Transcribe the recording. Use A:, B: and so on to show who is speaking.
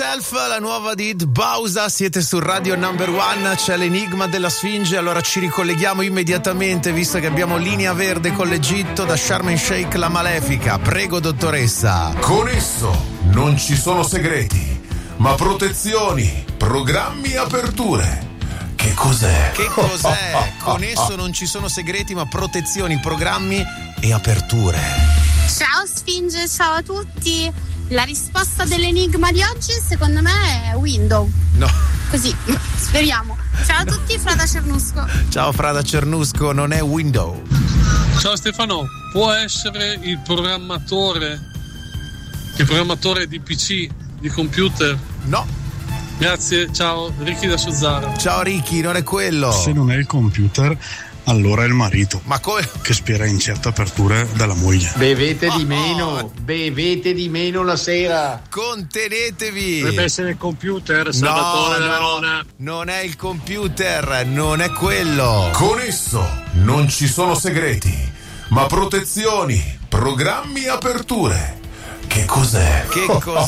A: Yourself, la nuova di Bausa, siete su Radio Number One, c'è l'enigma della Sfinge, allora ci ricolleghiamo immediatamente visto che abbiamo linea verde con l'Egitto da Sharm el Sheikh la Malefica, prego dottoressa.
B: Con esso non ci sono segreti, ma protezioni, programmi e aperture. Che cos'è?
A: Che cos'è? Con esso non ci sono segreti ma protezioni, programmi e aperture.
C: Ciao Sfinge, ciao a tutti. La risposta dell'enigma di oggi secondo me è window.
A: No.
C: Così, speriamo. Ciao a tutti, Frada Cernusco.
A: Ciao Frada Cernusco, non è window.
D: Ciao Stefano, può essere il programmatore di PC, di computer?
A: No.
D: Grazie, ciao, Ricky da Sozzara.
A: Ciao Ricky, non è quello.
E: Se non è il computer, allora è il marito.
A: Ma come?
E: Che spera in certe aperture dalla moglie.
F: Bevete di meno la sera.
A: Contenetevi.
D: Dovrebbe essere il computer, Salvatore da Verona.
A: Non è il computer, non è quello.
B: Con esso non ci sono segreti, ma protezioni, programmi e aperture. Che cos'è?
A: Che cos'è?